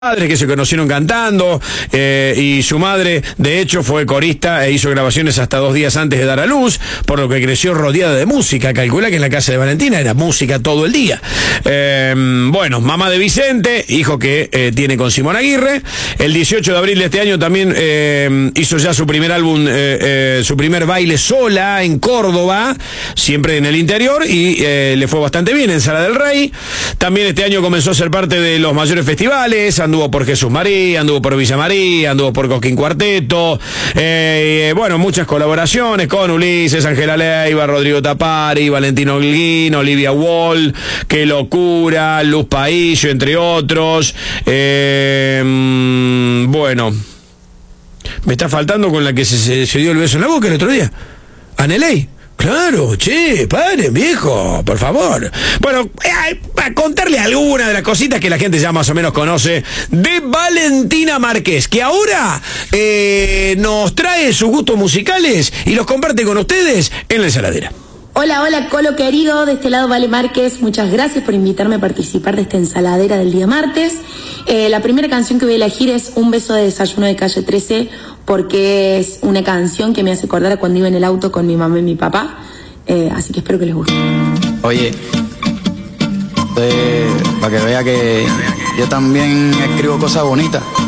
Padres que se conocieron cantando, y su madre de hecho fue corista e hizo grabaciones hasta 2 días antes de dar a luz, por lo que creció rodeada de música. Calcula que en la casa de Valentina era música todo el día. Bueno, mamá de Vicente, hijo que tiene con Simón Aguirre. El 18 de abril de este año también hizo ya su primer álbum, su primer baile sola en Córdoba, siempre en el interior, y le fue bastante bien en Sala del Rey. También este año comenzó a ser parte de los mayores festivales, anduvo por Jesús María, anduvo por Villa María, anduvo por Cosquín Cuarteto, bueno, muchas colaboraciones con Ulises, Ángela Leiva, Rodrigo Tapari, Valentino Holguín, Olivia Wall, Qué Locura, Luz Paillo, entre otros. Bueno, me está faltando con la que se dio el beso en la boca el otro día, Aneley. Claro, che, paren, viejo, por favor. Bueno, para contarle alguna de las cositas que la gente ya más o menos conoce de Valentina Márquez, que ahora nos trae sus gustos musicales y los comparte con ustedes en La Ensaladera. Hola, hola, Colo querido, de este lado Vale Márquez, muchas gracias por invitarme a participar de esta ensaladera del día martes. La primera canción que voy a elegir es Un beso de desayuno de Calle 13, porque es una canción que me hace acordar a cuando iba en el auto con mi mamá y mi papá, así que espero que les guste. Oye, para que vea que yo también escribo cosas bonitas.